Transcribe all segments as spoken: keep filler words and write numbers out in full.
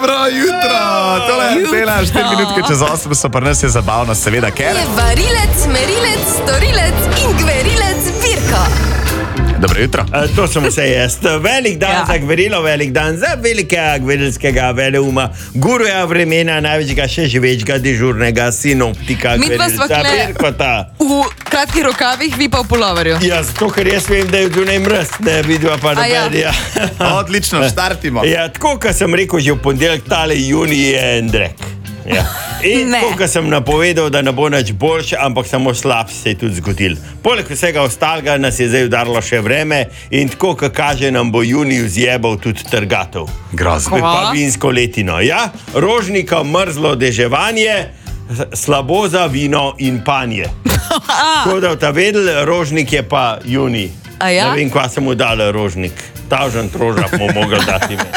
Dobro jutro! Tole je Antena, štiri minutke čez osem, so pri nas je zabavno, seveda, ker... Je varilec, merilec, storilec in gverilec Virko. Dobro jutro. A, to sem vse jaz. Velik dan ja. za gverilo, velik dan za velikega gverilskega veleuma, guruja vremena, največjega še živečega, dežurnega sinoptika, gverilca Virkota. V kratkih rokavih, vi pa v puloverju. Ja, zato, ker jaz vem, da je zunaj mraz, ne vidiva pa noben. Ja. Odlično, štartimo. Ja, tako, kot sem rekel, že v ponedeljek, tale junij je en drek. Ja. In tako, kot sem napovedal, da ne bo nič boljše, ampak samo slab se je tudi zgodil. Poleg vsega ostalega nas je zdaj udarilo še vreme in tako, kot kaže, nam bo junij vzjebal tudi trgatov. Grozno. Pa vinsko letino. Ja? Rožnika, mrzlo deževanje, slabo za vino in panje. Tako da ta vedel, rožnik je pa junij. Ja? Ne vem, kva sem mu dal rožnik. Tažen trožak mu mogel dati me.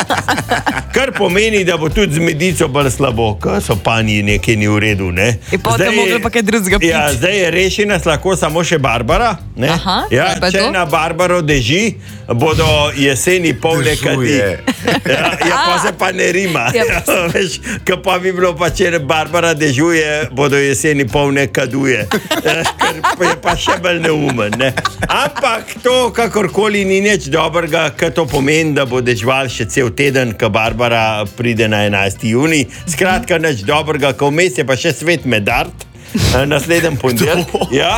Kar pomeni, da bo tudi z medico bolj slabo, ker so panji nekaj ni v redu, ne? In potem mogli pa kaj drugega piti. Ja, zdaj je rešena lahko samo še Barbara, ne? Aha, ja, če to? na Barbaro deži, bodo jeseni polne kadi. Ja, ja, pa se pa ne rima. Ja. Ja, veš, ko pa bi bilo pa, če Barbara dežuje, bodo jeseni polne kaduje. Ja, ker je pa še bolj neumen, ne? Ampak to kakorkoli ni nič dobrega, ker to pomeni, da bo dežval še cel teden, ko Barbara pride na enajsti junij. Skratka, nič dobrega, ko vmes je pa še svet Medard, naslednji ponedeljek. Ja,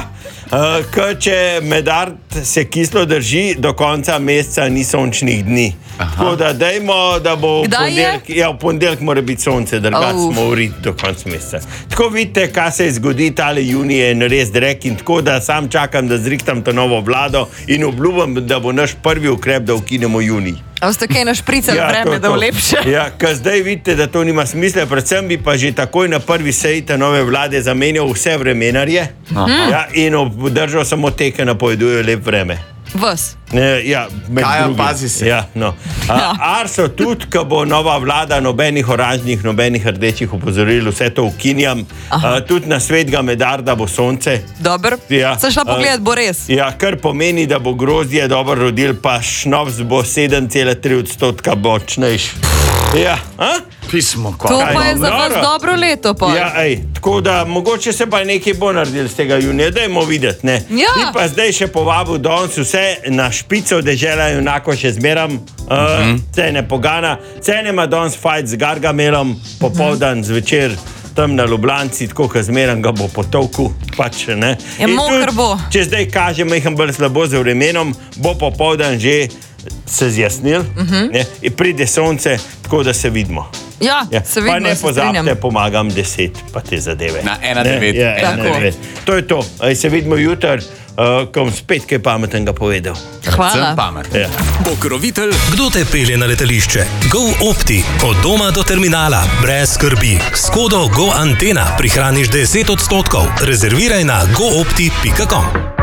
ker če Medard se kislo drži, do konca meseca ni sončnih dni. Aha. Tako da dajmo, da bo v ponedeljek, ja, v ponedeljek mora biti sonce, drugače smo urit do konca meseca. Tako vidite, kaj se zgodi, tale junij je res drek in tako, da sam čakam, da zrihtam to novo vlado in obljubam, da bo naš prvi ukrep, da ukinemo junij. A ste kaj našpricali Ja, vreme, to, da bo to. lepše? Ja, ker zdaj vidite, da to nima smisla, predvsem bi pa že takoj na prvi seji te nove vlade zamenjal vse vremenarje, ja, in obdržal samo te, ki napovedujejo lep vreme. Vas. Ne, ja, med Kaja, drugim. pazi se. Ja, no. A, Arso tudi, ko bo nova vlada, nobenih oranžnih, nobenih rdečih opozoril, vse to ukinjam. A, tudi na svetega Medarda bo sonce. Dobro. Ja. Sem šla pogledat, bo res. Ja, kar pomeni, da bo grozdje dobro rodil, pa šnovs bo sedem cela tri odstotka močnejš. Ja, a? Pismo, To pa je za vas Noro. dobro leto, pa. Ja, ej, tako da mogoče se pa nekaj bo naredil z tega junija, dajmo videti, ne. Ja. Bi pa zdaj še povabil danes vse na špico dežela in enako še zmeram, uh, mm-hmm. cene pogana. Cene ima danes fajt z Gargamelom, popoldan zvečer tam na Ljubljanci, tako kot zmeram ga bo potovku, pač, ne. Ja, In moker tudi, bo. Če zdaj kaže majhen bolj slabo z vremenom, bo popoldan že se zjasnil, mm-hmm. ne, in pride sonce, tako da se vidimo. Ja, Ja, se pa vidimo, ne se strinjam. pozabite, pomagam deset, pa te zadeve. Na ena Ne? devet. Ja, ena Tako. devet. To je to. Ej, se vidimo jutri, uh, ko bom spet kaj pametnega povedal. Hvala. Pamet. Ja. Pokrovitelj, kdo te pelje na letališče? Go Opti, od doma do terminala, brez skrbi. S kodo Go Antena prihraniš deset odstotkov. Rezerviraj na go opti pika com.